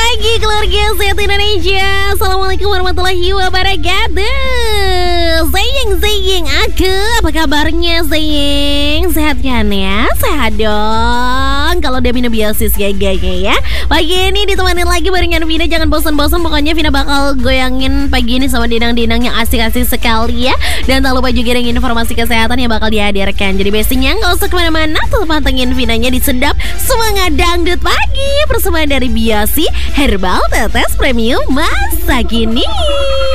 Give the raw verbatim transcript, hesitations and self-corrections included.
pagi keluarga Sehat Indonesia. Assalamualaikum warahmatullahi wabarakatuh. Zaying, Zaying, aku apa kabarnya Zaying? Sehat kan ya? Sehat dong. Kalau udah minum biosis gaganya ya. Pagi ini ditemani lagi barengan Vina. Jangan bosan-bosan, pokoknya Vina bakal goyangin pagi ini sama dinang-dinang yang asik-asik sekali ya. Dan tak lupa juga dengan informasi kesehatan yang bakal dihadirkan. Jadi bestinya nggak usah kemana-mana, tetap pantengin Vinanya di Sedap Semangat Dangdut Pagi. Persembahan dari Biosi Herbal Tetes Premium masa kini.